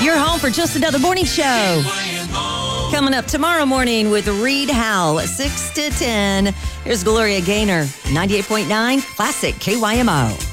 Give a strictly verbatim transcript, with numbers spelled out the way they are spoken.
You're home for just another morning show. Coming up tomorrow morning with Reed Howell, six to ten. Here's Gloria Gaynor, ninety-eight point nine Classic K Y M O.